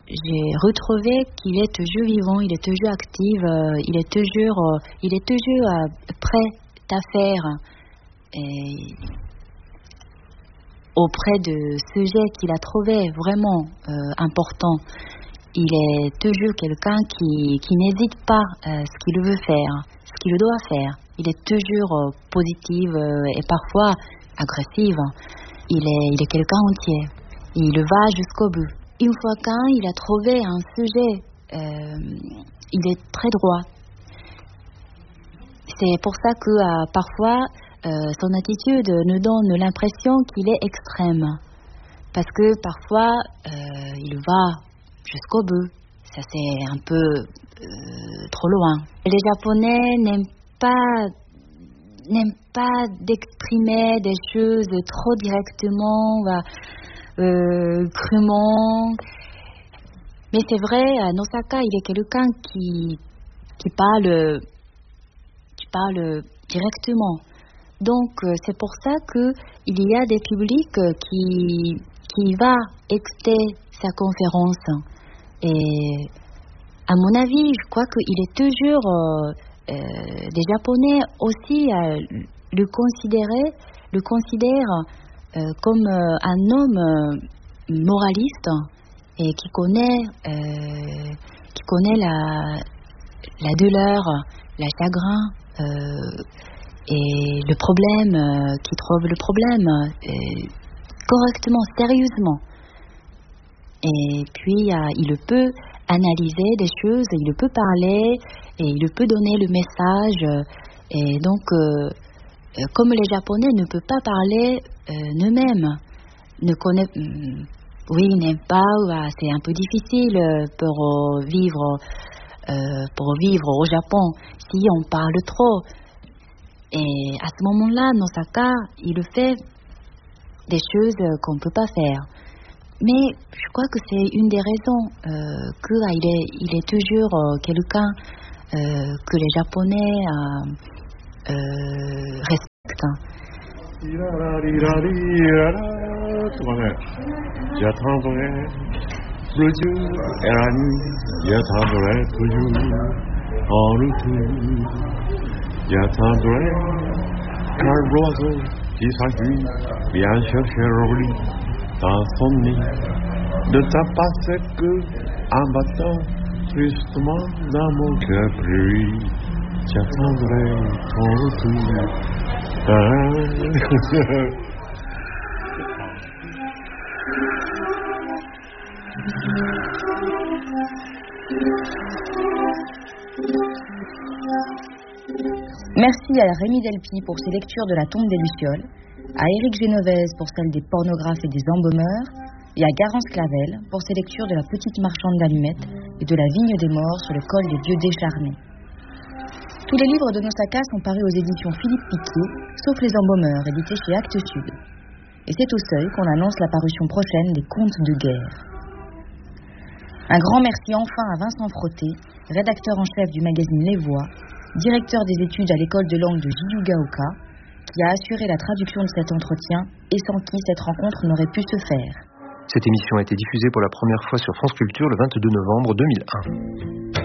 j'ai retrouvé qu'il est toujours vivant, il est toujours actif, il est toujours prêt à faire auprès de sujets qu'il a trouvé vraiment importants. Il est toujours quelqu'un qui n'hésite pas à ce qu'il veut faire, ce qu'il doit faire. Il est toujours positif et parfois agressif. Il est quelqu'un entier. Il va jusqu'au bout. Une fois qu'il a trouvé un sujet, il est très droit. C'est pour ça que parfois, son attitude nous donne l'impression qu'il est extrême. Parce que parfois, il va jusqu'au bout. Ça, c'est un peu trop loin. Les Japonais n'aiment pas d'exprimer des choses trop directement, crûment. Mais c'est vrai, Nosaka, il est quelqu'un qui parle directement. Donc, c'est pour ça qu'il y a des publics qui va écouter sa conférence. Et à mon avis, je crois qu'il est toujours des Japonais aussi le considèrent comme un homme moraliste et qui connaît la douleur, le chagrin et le problème, qui trouve le problème correctement, sérieusement. Et puis, il peut analyser des choses, il peut parler, et il peut donner le message. Et donc, comme les Japonais ne peuvent pas parler eux-mêmes, n'aiment pas, c'est un peu difficile pour vivre au Japon si on parle trop. Et à ce moment-là, Nosaka, il fait des choses qu'on ne peut pas faire. Mais je crois que c'est une des raisons qu'il est toujours quelqu'un que les Japonais respectent. Ne t'appasse que en battant tristement dans mon cœur brûlé, j'attendrai ton retour. Merci à Rémi Delpy pour ses lectures de La tombe des Lucioles, à Éric Genovese pour celle des pornographes et des embaumeurs, et à Garance Clavel pour ses lectures de La petite marchande d'allumettes et de La vigne des morts sur le col des dieux décharnés. Tous les livres de Nosaka sont parus aux éditions Philippe Piquier, sauf Les Embaumeurs, édités chez Actes Sud. Et c'est au Seuil qu'on annonce la parution prochaine des Contes de guerre. Un grand merci enfin à Vincent Frotté, rédacteur en chef du magazine Les Voix, directeur des études à l'école de langue de Jiyugaoka, qui a assuré la traduction de cet entretien et sans qui cette rencontre n'aurait pu se faire. Cette émission a été diffusée pour la première fois sur France Culture le 22 novembre 2001.